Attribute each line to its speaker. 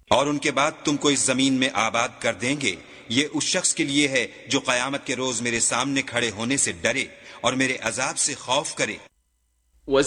Speaker 1: और उनके बाद तुमको इस जमीन में आबाद कर देंगे। ये उस शख्स के लिए है जो कयामत के रोज मेरे सामने खड़े होने से डरे और मेरे अजाब से खौफ करे।